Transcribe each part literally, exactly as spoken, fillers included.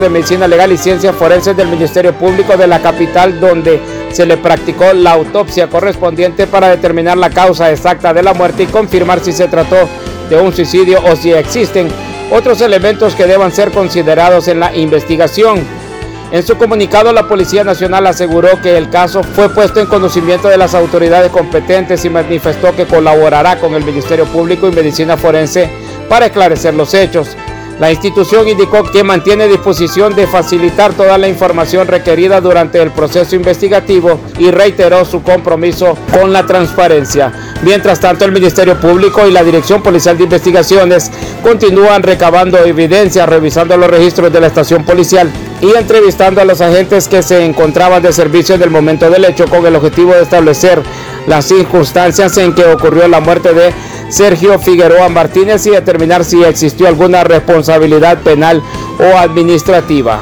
de Medicina Legal y Ciencias Forenses del Ministerio Público de la capital, donde se le practicó la autopsia correspondiente para determinar la causa exacta de la muerte y confirmar si se trató de un suicidio o si existen otros elementos que deban ser considerados en la investigación. En su comunicado, la Policía Nacional aseguró que el caso fue puesto en conocimiento de las autoridades competentes y manifestó que colaborará con el Ministerio Público y Medicina Forense para esclarecer los hechos. La institución indicó que mantiene disposición de facilitar toda la información requerida durante el proceso investigativo y reiteró su compromiso con la transparencia. Mientras tanto, el Ministerio Público y la Dirección Policial de Investigaciones continúan recabando evidencia, revisando los registros de la estación policial y entrevistando a los agentes que se encontraban de servicio en el momento del hecho, con el objetivo de establecer las circunstancias en que ocurrió la muerte de Sergio Figueroa Martínez y determinar si existió alguna responsabilidad penal o administrativa.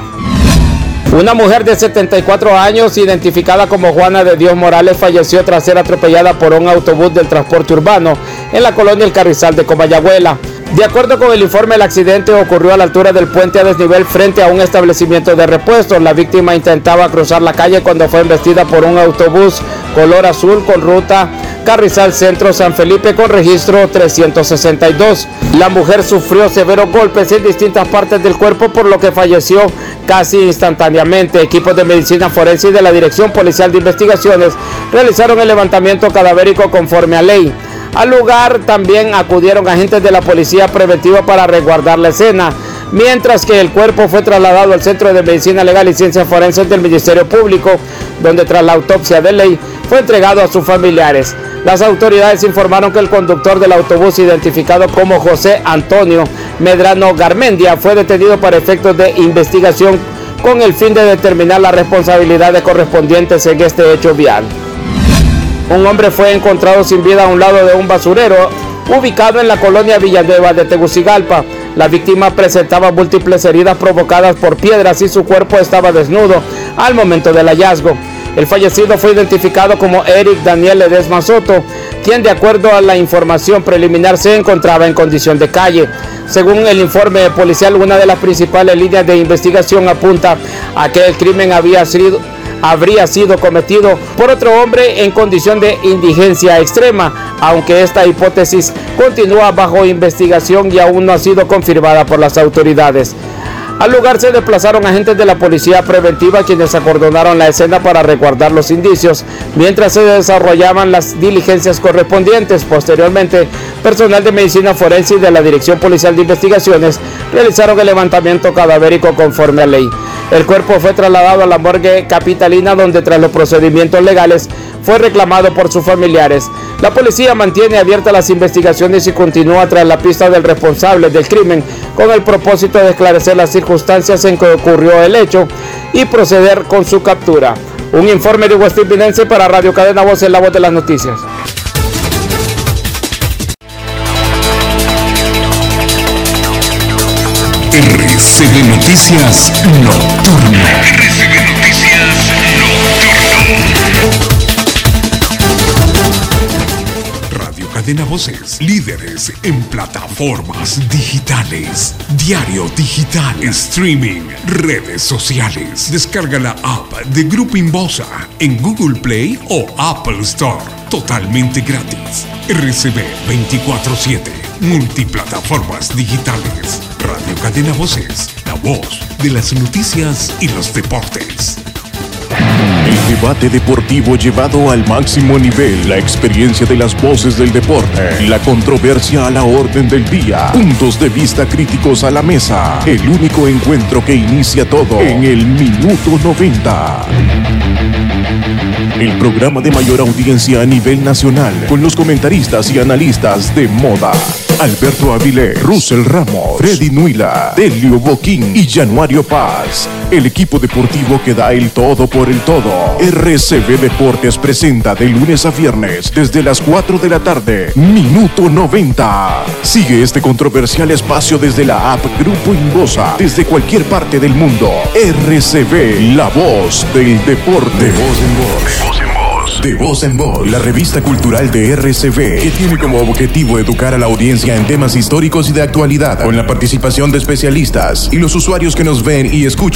Una mujer de setenta y cuatro años, identificada como Juana de Dios Morales, falleció tras ser atropellada por un autobús del transporte urbano en la colonia El Carrizal de Comayagüela. De acuerdo con el informe, el accidente ocurrió a la altura del puente a desnivel frente a un establecimiento de repuestos. La víctima intentaba cruzar la calle cuando fue embestida por un autobús color azul con ruta Carrizal Centro San Felipe con registro trescientos sesenta y dos. La mujer sufrió severos golpes en distintas partes del cuerpo, por lo que falleció casi instantáneamente. Equipos de medicina forense y de la Dirección Policial de Investigaciones realizaron el levantamiento cadavérico conforme a ley. Al lugar también acudieron agentes de la Policía Preventiva para resguardar la escena, mientras que el cuerpo fue trasladado al Centro de Medicina Legal y Ciencias Forenses del Ministerio Público, donde tras la autopsia de ley fue entregado a sus familiares. Las autoridades informaron que el conductor del autobús, identificado como José Antonio Medrano Garmendia, fue detenido para efectos de investigación con el fin de determinar las responsabilidades correspondientes en este hecho vial. Un hombre fue encontrado sin vida a un lado de un basurero ubicado en la colonia Villanueva de Tegucigalpa. La víctima presentaba múltiples heridas provocadas por piedras y su cuerpo estaba desnudo al momento del hallazgo. El fallecido fue identificado como Eric Daniel Ledesma Soto, quien, de acuerdo a la información preliminar, se encontraba en condición de calle. Según el informe policial, una de las principales líneas de investigación apunta a que el crimen había sido habría sido cometido por otro hombre en condición de indigencia extrema, aunque esta hipótesis continúa bajo investigación y aún no ha sido confirmada por las autoridades. Al lugar se desplazaron agentes de la Policía Preventiva, quienes acordonaron la escena para resguardar los indicios, mientras se desarrollaban las diligencias correspondientes. Posteriormente, personal de Medicina Forense y de la Dirección Policial de Investigaciones realizaron el levantamiento cadavérico conforme a ley. El cuerpo fue trasladado a la morgue capitalina, donde tras los procedimientos legales fue reclamado por sus familiares. La policía mantiene abiertas las investigaciones y continúa tras la pista del responsable del crimen, con el propósito de esclarecer las circunstancias en que ocurrió el hecho y proceder con su captura. Un informe de West Evidence para Radio Cadena Voz, en la voz de las noticias. R C B Noticias Nocturno. R C B Noticias Nocturno. Radio Cadena Voces, líderes en plataformas digitales, diario digital, streaming, redes sociales. Descarga la app de Grupo Inbosa en Google Play o Apple Store, totalmente gratis. R C B veinticuatro siete, multiplataformas digitales. Radio Cadena Voces, la voz de las noticias y los deportes. El debate deportivo llevado al máximo nivel, la experiencia de las voces del deporte, la controversia a la orden del día, puntos de vista críticos a la mesa, el único encuentro que inicia todo en el minuto noventa. El programa de mayor audiencia a nivel nacional, con los comentaristas y analistas de moda: Alberto Avilés, Russell Ramos, Freddy Nuila, Delio Boquín y Januario Paz. El equipo deportivo que da el todo por el todo. R C B Deportes presenta de lunes a viernes desde las cuatro de la tarde, Minuto noventa. Sigue este controversial espacio desde la app Grupo Inbosa, desde cualquier parte del mundo. R C B, la voz del deporte. De voz en voz. De Voz en Voz, la revista cultural de R C B, que tiene como objetivo educar a la audiencia en temas históricos y de actualidad, con la participación de especialistas y los usuarios que nos ven y escuchan